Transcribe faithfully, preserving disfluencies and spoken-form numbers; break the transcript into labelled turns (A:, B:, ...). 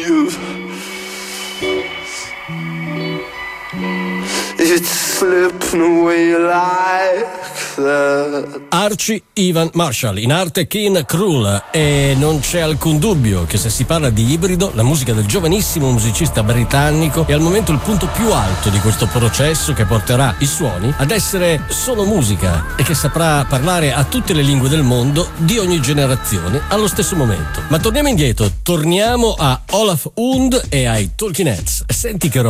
A: It's slipping away like that.
B: Archie Ivan Marshall, in arte Ken Krul, e non c'è alcun dubbio che se si parla di ibrido, la musica del giovanissimo musicista britannico è al momento il punto più alto di questo processo che porterà i suoni ad essere solo musica e che saprà parlare a tutte le lingue del mondo di ogni generazione allo stesso momento. Ma torniamo indietro, torniamo a Olaf Und e ai Talking Heads. Senti che roba.